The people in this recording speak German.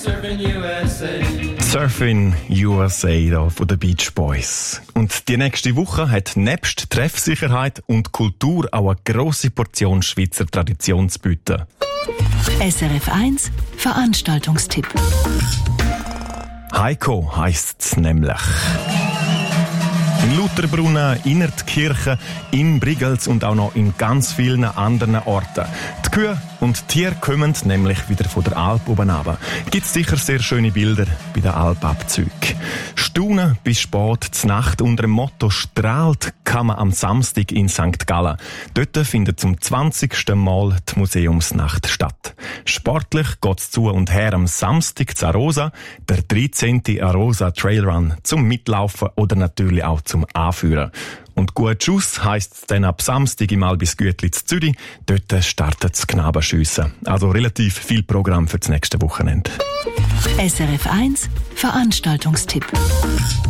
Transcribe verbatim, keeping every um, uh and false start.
Surfing U S A da von den Beach Boys. Und die nächste Woche hat nebst Treffsicherheit und Kultur auch eine grosse Portion Schweizer Tradition zu bieten. S R F eins Veranstaltungstipp. Heiko heisst's nämlich. In Lutherbrunnen, in der Kirche, in Brigels und auch noch in ganz vielen anderen Orten. Die Kühe und die Tiere kommen nämlich wieder von der Alp oben runter. Gibt sicher sehr schöne Bilder bei den Alpabzügen. Staunen bis spät zur Nacht unter dem Motto «Strahlt» kann man am Samstag in Sankt Gallen. Dort findet zum zwanzigsten Mal die Museumsnacht statt. Sportlich geht's zu und her am Samstag zu Arosa, der dreizehnte Arosa Trailrun zum Mitlaufen oder natürlich auch zum Anführen. Und gut Schuss heisst es dann ab Samstag im Albisgütli zu Zürich. Dort startet das Knabenschiessen. Also relativ viel Programm für das nächste Wochenende. S R F eins Veranstaltungstipp.